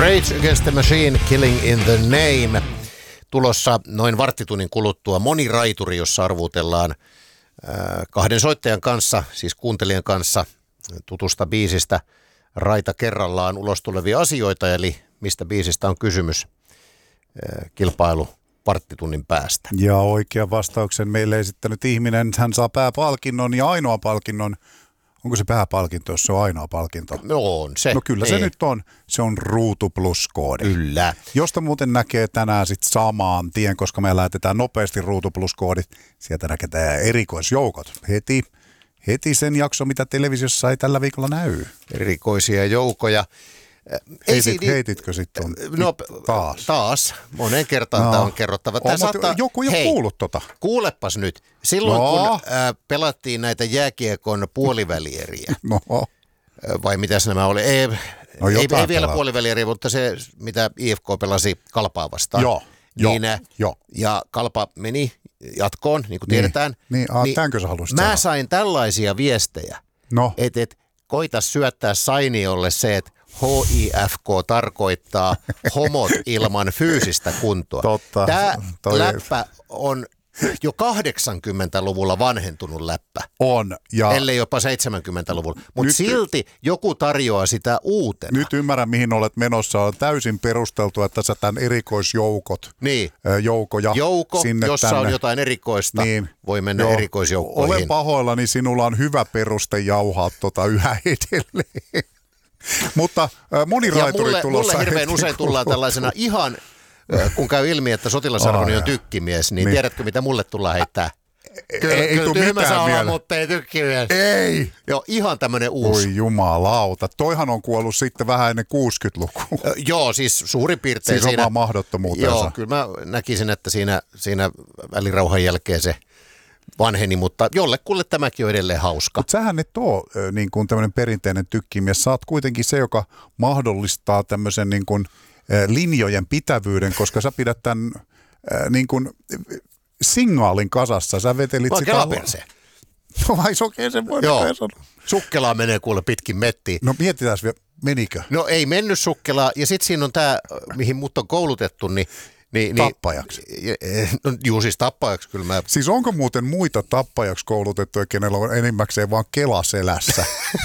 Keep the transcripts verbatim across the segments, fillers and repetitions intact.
Rage Against the Machine, Killing in the Name. Tulossa noin varttitunnin kuluttua moniraituri, jossa arvuutellaan äh, kahden soittajan kanssa, siis kuuntelijan kanssa tutusta biisistä raita kerrallaan ulos tulevia asioita, eli mistä biisistä on kysymys. Äh, kilpailu varttitunnin päästä. Ja oikean vastauksen meille esittänyt ihminen, hän saa pääpalkinnon ja ainoa palkinnon. Onko se pääpalkinto, jos se on ainoa palkinto? No on se. No kyllä ei. se nyt on. Se on Ruutu Plus-koodi. Kyllä. Josta muuten näkee tänään sitten samaan tien, koska me lähetetään nopeasti Ruutu Plus-koodit. Sieltä näkee erikoisjoukot heti. Heti sen jakso, mitä televisiossa ei tällä viikolla näy. Erikoisia joukoja. Heitit, heititkö sitten no, taas? Taas. Moneen kertaan no. Tämä on kerrottava. Tämä oh, saattaa... Joku ei ole kuullut tota. Kuulepas nyt. Silloin no. kun äh, pelattiin näitä jääkiekon puolivälieriä, no. vai mitäs nämä oli? Ei, no, ei, ei vielä puolivälieriä, mutta se mitä I F K pelasi Kalpaa vastaan. Joo. Niin, jo, jo. Ja Kalpa meni jatkoon, niin kuin tiedetään. Niin, niin, niin tämänkö sä haluaisit mä sanoa? sain tällaisia viestejä, no. että et, koita syöttää Sainiolle se, että H I F K tarkoittaa homot ilman fyysistä kuntoa. Totta. Tämä Toi... läppä on jo kahdeksankymmentäluvulla vanhentunut läppä. On. Ja... ellei jopa seitsemänkymmentäluvulla. Mutta silti joku tarjoaa sitä uutena. Nyt ymmärrän, mihin olet menossa. On täysin perusteltu, että sä tämän erikoisjoukot, niin. joukoja Jouko, sinne jossa tänne. On jotain erikoista, niin. Voi mennä Joo. erikoisjoukkoihin. Olen pahoillani, sinulla on hyvä peruste jauhaa tota yhä edelleen. Mutta äh, moniraituri mulle, tulossa. Mulle hirveän usein tullaan tällaisena ihan, äh, kun käy ilmi, että sotilasarvoni on tykkimies, niin, niin tiedätkö, mitä mulle tullaan heittää? Kyllä, ei, ei tule mitään mieleen. Mutta ei tykkimies. Ei. Joo, ihan tämmöinen uusi. Oi jumalauta. Toihan on kuollut sitten vähän ennen kuusikymmentälukua. Äh, joo, siis suurin piirtein siis siinä. Siis mahdottomuutensa. Joo, kyllä mä näkisin, että siinä, siinä välirauhan jälkeen se vanheni, mutta jollekulle tämäkin on edelleen hauska. Mutta sähän et ole niin kuin tämmöinen perinteinen tykkimies. Sä oot kuitenkin se, joka mahdollistaa tämmöisen niin kuin, linjojen pitävyyden, koska sä pidät tämän niin kuin, signaalin kasassa. Sä vetelit Vai sitä... kelaperse. No vai sokeen sen voi sanoa. Sukkelaa menee kuule pitkin mettiin. No mietitään vielä, menikö? No ei mennyt sukkelaa. Ja sitten siinä on tämä, mihin mut on koulutettu, niin Niin, tappajaksi. Niin, no, juu, siis tappajaksi kyllä mä... Siis onko muuten muita tappajaksi koulutettuja, kenellä on enimmäkseen vaan kela selässä?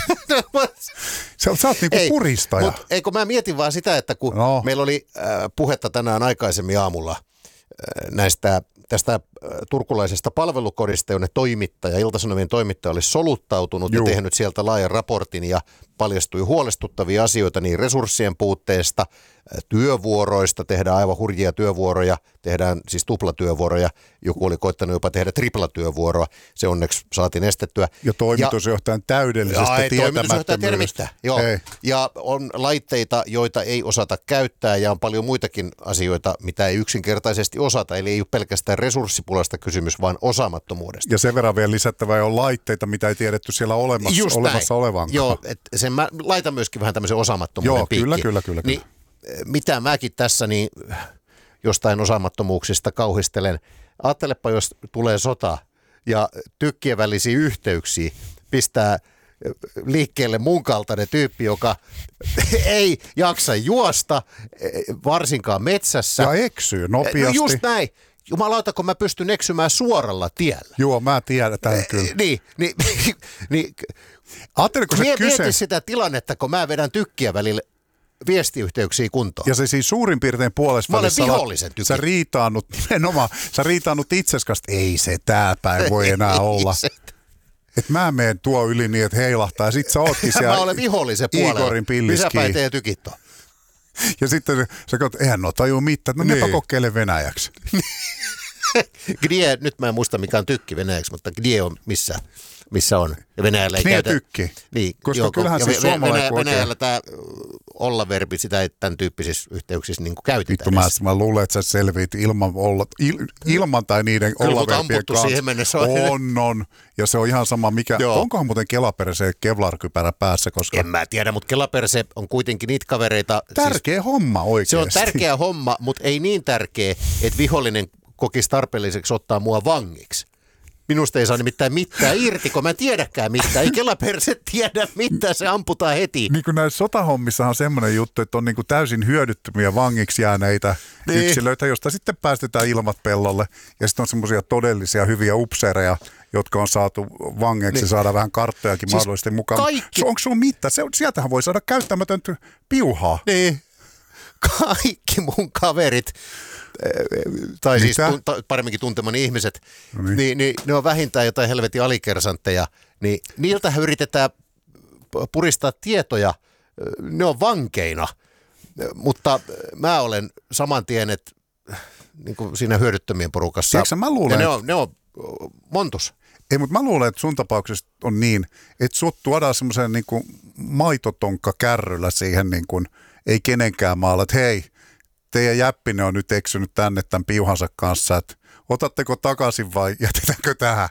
sä, sä oot niinku ei, puristaja. Mutta eikö mä mietin vaan sitä, että kun no. meillä oli äh, puhetta tänään aikaisemmin aamulla äh, näistä tästä äh, turkulaisesta palvelukodista, jonne toimittaja, Ilta-Sanomien toimittaja olisi soluttautunut Juu. ja tehnyt sieltä laajan raportin ja paljastui huolestuttavia asioita niin resurssien puutteesta, työvuoroista, tehdään aivan hurjia työvuoroja, tehdään siis tuplatyövuoroja, joku oli koittanut jopa tehdä triplatyövuoroa, se onneksi saatiin estettyä. Ja toimitusjohtajan täydellisestä tietämättömyydestä. Joo, ja on laitteita, joita ei osata käyttää ja on paljon muitakin asioita, mitä ei yksinkertaisesti osata, eli ei ole pelkästään resurssipulasta kysymys, vaan osaamattomuudesta. Ja sen verran vielä lisättävä on laitteita, mitä ei tiedetty siellä olemassa, olemassa olevankaan. Joo, että sen mä laitan myöskin vähän tämmöisen osaamattomuuden Joo, piikkiin. kyllä, kyllä, kyllä. Niin, mitä mäkin tässä niin jostain osaamattomuuksista kauhistelen. Ajattelepa, jos tulee sota ja tykkien välisiä yhteyksiä pistää liikkeelle mun kaltainen tyyppi, joka ei jaksa juosta, varsinkaan metsässä. Ja eksyy nopeasti. No just näin. Jumalauta, kun mä pystyn eksymään suoralla tiellä. Joo, mä tiedän tämän kyllä. Niin, niin, niin Ajatteliko se kyse? Mieti sitä tilannetta, kun mä vedän tykkiä välillä viestiyhteyksiä kuntoon. Ja se siis suurin piirtein puolesta välissä. Mä olen vihollisen tykin. Sä riitaannut nimenomaan, sä riitaannut itseskas, ei se tää päin voi enää olla. Että mä menen tuo yli niin, että heilahtaa ja sit sä ootkin siellä mä olen vihollisen puolella. Igorin pilliskiin. Missä päin teidän tykit on? Ja sitten sä katsot, eihän no tajuu mitään, no niin. Nepä kokeile venäjäksi. Gdie, nyt mä en muista mikä on tykki venäjäksi, mutta gdie on missä, missä on. Ja Venäjällä ei Gdie käytä. tykki. Niin, koska joo, kyllähän ja se suomalainen Venäjällä tämä olla-verbi, sitä ei tämän tyyppisissä yhteyksissä niin käytetään. Vittu, mä, mä luulen, että sä selviit ilman, olla, il, ilman tai niiden olla-verbien kanssa. On, on. Ja se on ihan sama, mikä, joo. Onkohan muuten kelaperse kevlarkypärä päässä? Koska... En mä tiedä, mutta kelaperse on kuitenkin niitä kavereita. Tärkeä siis, homma oikeasti. Se on tärkeä homma, mutta ei niin tärkeä, että vihollinen kokisi tarpeelliseksi ottaa mua vangiksi. Minusta ei saa nimittäin mitään irti, kun mä en tiedäkään mitään. Ei kelaperse tiedä mitään, se amputaan heti. Niin kuin näissä sotahommissahan on semmoinen juttu, että on niin kuin täysin hyödyttömiä vangiksi jääneitä niin. yksilöitä, joista sitten päästetään ilmat pellolle. Ja sitten on semmoisia todellisia hyviä upseereja, jotka on saatu vangeiksi niin. ja saada vähän karttojakin siis mahdollisesti mukaan. Kaikki... Onko sulla mitään? Se, sieltähän voi saada käyttämätöntä piuhaa. Niin. Kaikki mun kaverit, tai Mitä? siis tun, paremminkin tuntemani ihmiset, no niin. Niin, niin ne on vähintään jotain helvetin alikersantteja, niin niiltähän yritetään puristaa tietoja, ne on vankeina, mutta mä olen saman tien, että niin kuin siinä hyödyttömien porukassa, Tiedätkö, mä luulen, ne on, ne on montus. Ei, mutta mä luulen, että sun tapauksessa on niin, että sut tuodaan semmoisen niin kuin maitotonkka kärryllä siihen niin kuin ei kenenkään maalla, että hei, teidän jäppinen on nyt eksynyt tänne tämän piuhansa kanssa, että otatteko takaisin vai jätetäänkö tähän?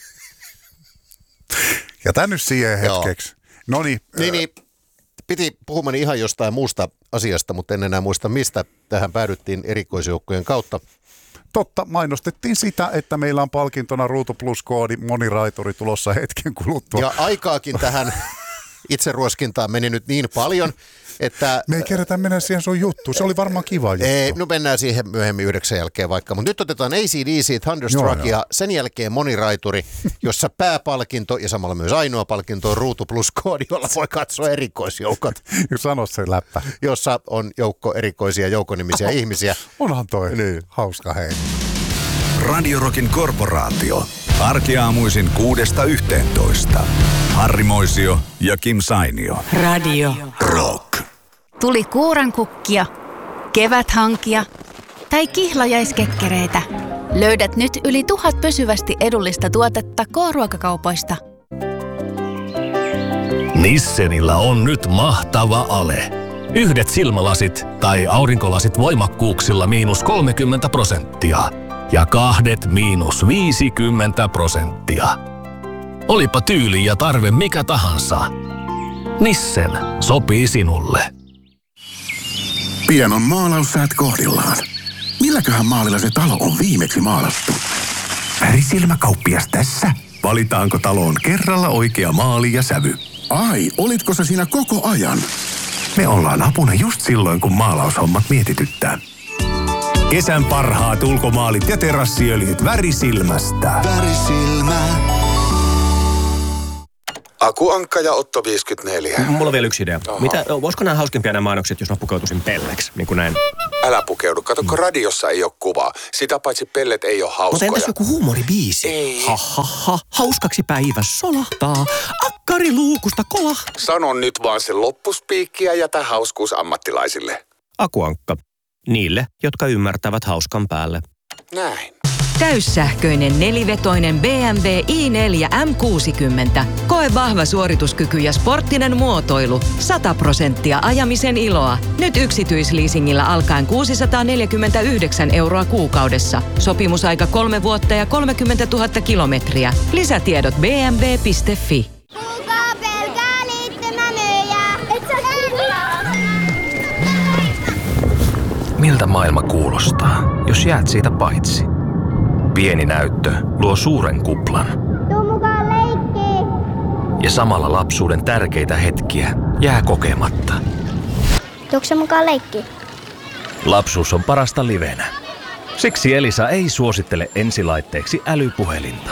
Jätän nyt siihen hetkeksi. Noniin. Niin, niin, piti puhumani ihan jostain muusta asiasta, mutta en enää muista mistä. Tähän päädyttiin erikoisjoukkojen kautta. Totta, mainostettiin sitä, että meillä on palkintona Ruutu Plus-koodi moniraituri tulossa hetken kuluttua. Ja aikaakin tähän itseruoskintaan meni nyt niin paljon, että... Me ei kerätä mennä siihen sun juttuun. Se oli varmaan kiva juttu. Ei, no mennään siihen myöhemmin yhdeksän jälkeen vaikka. Mutta nyt otetaan A C D C, Thunderstruck joo, ja joo. sen jälkeen moniraituri, jossa pääpalkinto ja samalla myös ainoa palkinto on Ruutu Plus-koodi, jolla voi katsoa erikoisjoukot. Sano se läppä. Jossa on joukko erikoisia joukkonimisiä oh, ihmisiä. Onhan toi niin. Hauska hei. Radio Rockin korporaatio. Arkiaamuisin kuudesta yhteentoista. Harri Moisio ja Kim Sainio. Radio Rock. Tuli kuurankukkia, keväthankia tai kihlajaiskekkereitä. Löydät nyt yli tuhat pysyvästi edullista tuotetta K-ruokakaupoista. Nissenillä on nyt mahtava ale. Yhdet silmälasit tai aurinkolasit voimakkuuksilla miinus kolmekymmentä prosenttia. Ja kahdet miinus viisikymmentä prosenttia. Olipa tyyli ja tarve mikä tahansa. Nissen sopii sinulle. Pian on maalaussäät kohdillaan. Milläköhän maalilla se talo on viimeksi maalattu? Värisilmäkauppias tässä. Valitaanko taloon kerralla oikea maali ja sävy? Ai, olitko sä siinä koko ajan? Me ollaan apuna just silloin, kun maalaushommat mietityttää. Kesän parhaat ulkomaalit ja terassiöljyt Värisilmästä. Värisilmä. Aku Ankka ja Otto viisikymmentäneljä. Mulla on vielä yksi idea. Mitä, voisiko nämä hauskempia nämä mainokset, jos mä pukeutuisin pelleksi, niin kuin näin? Älä pukeudu. Kato, kun radiossa ei ole kuvaa. Sitä paitsi pellet ei ole hauskoja. Mutta entäs joku huumoribiisi? Ei. Ha, ha, ha. Hauskaksi päivä solahtaa. Akkari luukusta kolahtaa. Sano nyt vaan se loppuspiikki ja jätä hauskuus ammattilaisille. Aku Ankka. Niille, jotka ymmärtävät hauskan päälle. Näin. Täyssähköinen nelivetoinen B M W i neljä M kuusikymmentä. Koe vahva suorituskyky ja sporttinen muotoilu. sata prosenttia ajamisen iloa. Nyt yksityisleasingillä alkaen kuusisataaneljäkymmentäyhdeksän euroa kuukaudessa. Sopimusaika kolme vuotta ja kolmekymmentätuhatta kilometriä. Lisätiedot b m w piste f i. Kuka pelkää liittymämyyjää? Et sä Miltä maailma kuulostaa, jos jäät siitä paitsi? Pieni näyttö luo suuren kuplan. Tuu mukaan leikkiin. Ja samalla lapsuuden tärkeitä hetkiä jää kokematta. Tuutko mukaan leikkiin? Lapsuus on parasta livenä. Siksi Elisa ei suosittele ensilaitteeksi älypuhelinta.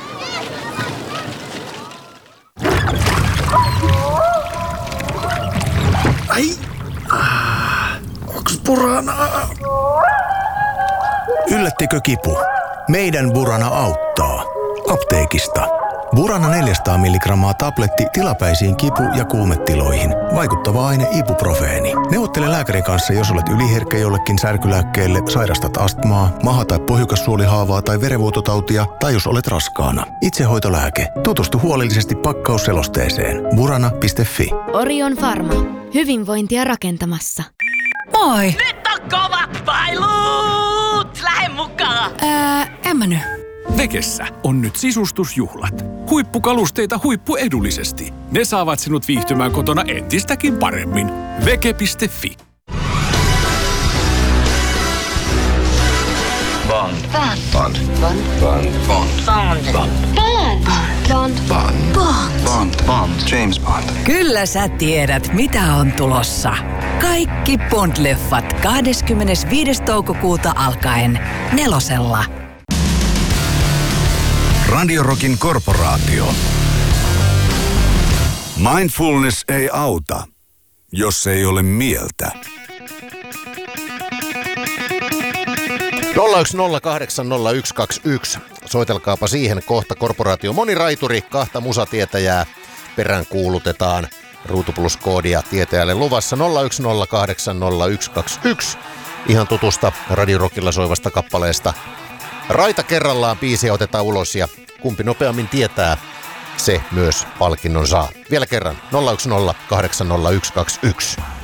Ai! Ah, onks Burana? Yllättikö kipu? Meidän Burana auttaa. Apteekista. Burana neljäsataa milligrammaa tabletti tilapäisiin kipu- ja kuumetiloihin. Vaikuttava aine ibuprofeeni. Neuvottele lääkärin kanssa, jos olet yliherkkä jollekin särkylääkkeelle, sairastat astmaa, maha- tai pohjukassuolihaavaa tai verenvuototautia, tai jos olet raskaana. Itsehoitolääke. Tutustu huolellisesti pakkausselosteeseen. burana piste f i. Orion Pharma. Hyvinvointia rakentamassa. Moi! Nyt on kovat pailut! Lähde mukaan! Ää, en mä nyt. Vekessä on nyt sisustusjuhlat. Huippukalusteita huippuedullisesti. Ne saavat sinut viihtymään kotona entistäkin paremmin. Veke piste f i. Bond. Bond. Bond. Bond. Bond. Bond. Bond. Bond. Bond. Bond. Bond. Bond. James Bond. Kyllä sä tiedät, mitä on tulossa. Kaikki Bond-leffat kahdeskymmenesviides toukokuuta alkaen nelosella. Radio Rockin korporaatio. Mindfulness ei auta, jos ei ole mieltä. nolla yksi nolla kahdeksan nolla yksi kaksi yksi. Soitelkaapa siihen kohta korporaatio moniraituri, kahta musatietäjää perään kuulutetaan. Ruutu Plus -koodia tietäjälle luvassa nolla yksi nolla kahdeksan nolla yksi kaksi yksi. Ihan tutusta Radio Rockilla soivasta kappaleesta. Raita kerrallaan biisiä otetaan ulos ja kumpi nopeammin tietää, se myös palkinnon saa. Vielä kerran nolla yksi nolla kahdeksan nolla yksi kaksi yksi.